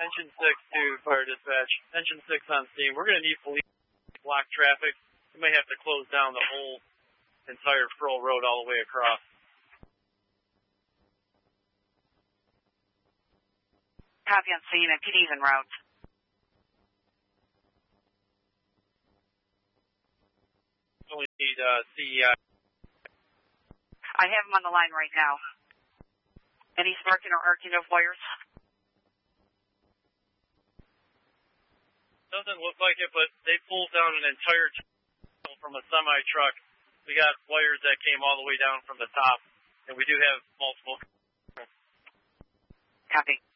Engine 6 to fire dispatch. Engine 6 on scene. We're going to need police to block traffic. We may have to close down the whole entire Furl Road all the way across. Copy on scene and PD's en route. We need CEI. I have him on the line right now. Any sparking or arcing of wires? Doesn't look like it, but they pulled down an entire tunnel from a semi-truck. We got wires that came all the way down from the top, and we do have multiple. Copy.